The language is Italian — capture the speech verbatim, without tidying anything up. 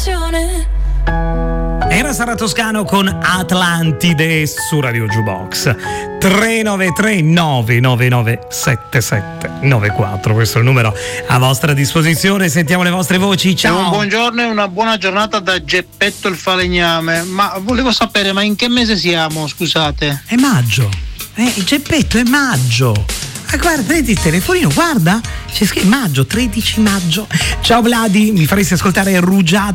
Era Sara Toscano con Atlantide su Radio Jukebox. Tre nove tre nove nove nove sette sette nove quattro, questo è il numero a vostra disposizione. Sentiamo le vostre voci. Ciao. Un buongiorno e una buona giornata da Geppetto il falegname. Ma volevo sapere, ma in che mese siamo, scusate? È maggio. Eh, Geppetto, è maggio. Ah, guarda, prendi il telefonino, guarda. C'è scritto maggio, tredici maggio. Ciao Vladi, mi faresti ascoltare Rugiada